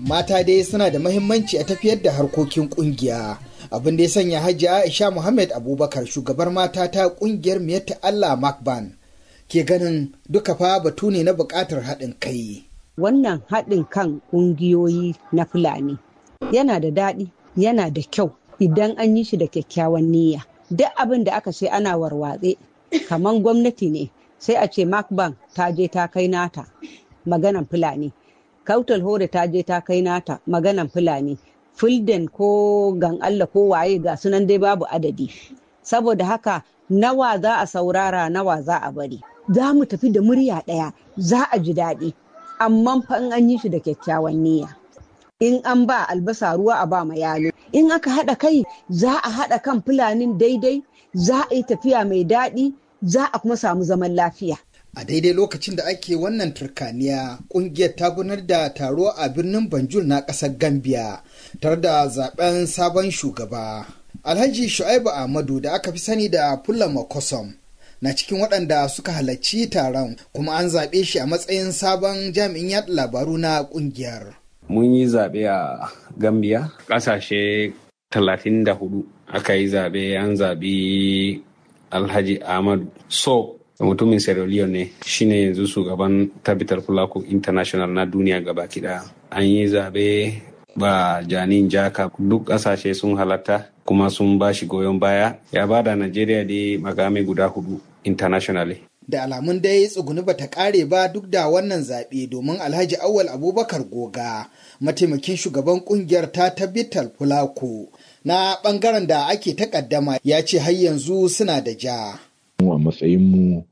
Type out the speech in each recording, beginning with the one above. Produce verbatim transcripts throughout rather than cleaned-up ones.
Mata dai suna da mahimmanci a tafiyar da harkokin kungiya. Abin da ya sanya Hajiya Aisha Muhammad Abubakar shugabar mata ta kungiyar Miyatta Allah Makban ke ganin duka fa batu ne na buƙatar haɗin kai. Wannan haɗin kan ƙungiyoyi na Fulani yana da daɗi, yana da kyau idan an yi shi da kyakkyawan niyya. Duk abin da aka ce ana warwatse, kamar gwamnati ne, sai a ce Makban ta je ta kai nata maganan Fulani. Kautal Hore ta je ta kai nata maganan Fulani. Fulden ko gan Allah ko waye ga sunan dai babu adadi. Saboda haka nawa za a saurara nawa za a bari. Za mu tafi da murya ɗaya, za a ji daɗi. Amma fa in an yi shi da kyakkyawan niyya. In an ba albasa ruwa a ba ma yalo. In aka haɗa kai za a haɗa kan Fulanin daidai, za a yi tafiya mai daɗi, za a kuma samu zaman lafiya. A daidai lokacin da ake wannan turkaniya, kungiyar ta gudanar da taro a birnin Banjul na ƙasar Gambia, tare da zaben sabon shugaba. Alhaji Shu'aibu Ahmadu da aka fi sani da Fulla Makosom na cikin waɗanda suka halarci taron, kuma an zaɓe shi a matsayin sabon jami'in yaɗa labaru na kungiyar. Mun yi zaɓe a Gambia, ƙasashe talatin da hudu aka yi zaɓe, an zaɓi Alhaji Ahmadu So. Mutumin Sierra Leone ne, shine yanzu shugaban Tabbatar Fulako International na duniya gabaki daya. An yi zabe ba janin jaka, duk kasashe sun halatta kuma sun ba shi goyon baya. Ya bada Najeriya da magami guda hudu internationally. Da alamun dai tsuguni bata kare ba duk da wannan zaɓe, domin Alhaji Awwal Abubakar Goga, mataimakin shugaban kungiyar ta Tabbatar Fulako na bangaren da ake takaddama, ya ce har yanzu suna da ja. A matsayinmu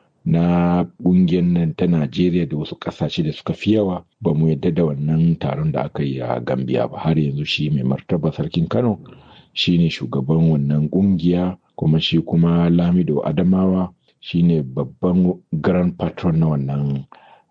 na ƙungiyar nan ta Najeriya da wasu ƙasashe da suka fi yawa, ba mu yadda da wannan taron da aka yi a Gambia ba. Har yanzu shi mai martaba sarkin Kano shi ne shugaban wannan ƙungiya, kuma shi kuma Lamido Adamawa shi ne babban grand patron na wannan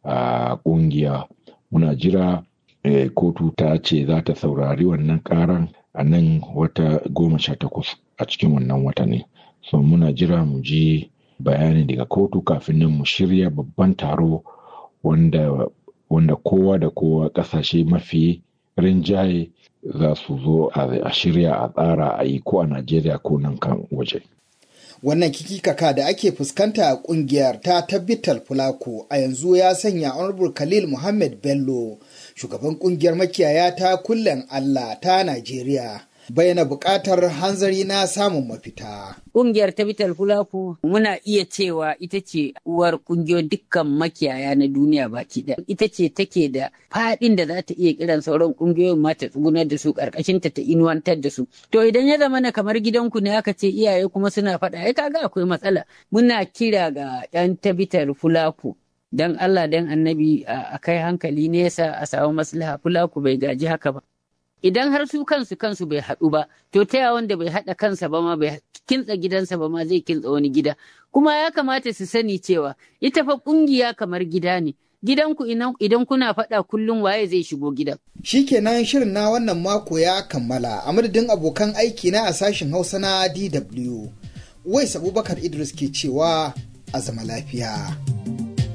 ƙungiya. Muna jira eh, kotu ta ce za ta saurari wannan ƙaran a nan wata goma sha takwas a cikin wannan wata ne. So muna jira mu ji bayani daga kotu kafin nan mu shirya babban taro wanda wanda kowa da kowa kasashe mafi rinjaye za su zo a shirya a tsara a yi ko a Najeriya ko nan kan waje. Wannan kikikaka da ake fuskanta a kungiyar ta Tabbatar Fulako a yanzu ya sanya Honorable Khalil Muhammad Bello, shugaban kungiyar makiyaya ta Kullen Allah ta Najeriya, bayyana buƙatar hanzari na samun mafita. Ƙungiyar Tabbatar Fulako muna iya cewa ita ce uwar ƙungiyoyin dukkan makiyaya na duniya baki ɗaya. Ita ce take da faɗin da za ta iya kiran sauran ƙungiyoyin ma ta tsugunar da su ƙarƙashinta ta inuwantar da su. To idan ya zama na kamar gidanku ne aka ce iyaye kuma suna faɗa, ai kaga akwai matsala. Muna kira ga ‘yan Tabbatar Fulako dan Allah dan Annabi a kai hankali nesa a samu maslaha. Fulako bai gaji haka ba. Idan har su kansu kansu bai haɗu ba, to ta yawa wanda bai haɗa kansa ba ma bai kintsa gidansa ba ma zai kintsa wani gida. Kuma ya kamata su sani cewa ita fa ƙungiya kamar gida ne. Gidanku idan kuna faɗa kullum waye zai shigo gidan. Shikenan shirin na wannan mako ya kammala, a madadin abokan aiki na a sashen Hausa na D W. Wais Abubakar Idris ke cewa a zama lafiya.